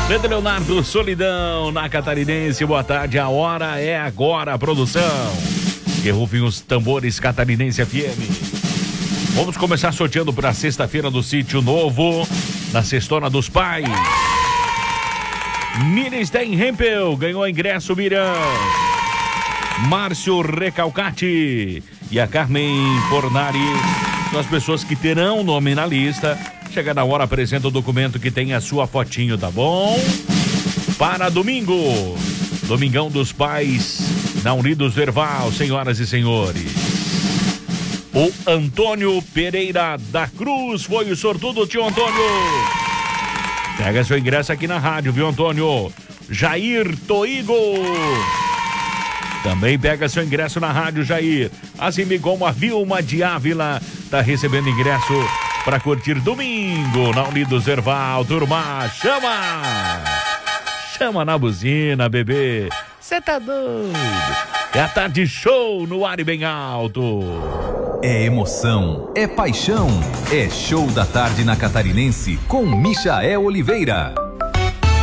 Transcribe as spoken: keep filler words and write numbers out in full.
Pedro Leonardo, Solidão, na Catarinense, boa tarde, a hora é agora, produção. Que rufem os tambores, Catarinense F M. Vamos começar sorteando para sexta-feira do Sítio Novo, na Sextona dos Pais. Miriam Steinhempel ganhou ingresso, Miriam. Márcio Recalcati e a Carmen Fornari são as pessoas que terão nome na lista. Chega na hora, apresenta o documento que tem a sua fotinho, tá bom? Para domingo, Domingão dos Pais, na Unidos Verval, senhoras e senhores. O Antônio Pereira da Cruz foi o sortudo, tio Antônio. Pega seu ingresso aqui na rádio, viu, Antônio? Jair Toigo também pega seu ingresso na rádio, Jair. Assim como a Vilma de Ávila tá recebendo ingresso para curtir domingo na Unidos Erval. Turma, chama! Chama na buzina, bebê. Cê tá doido? É a tarde show no ar e bem alto. É emoção, é paixão, é show da tarde na Catarinense com Michael Oliveira.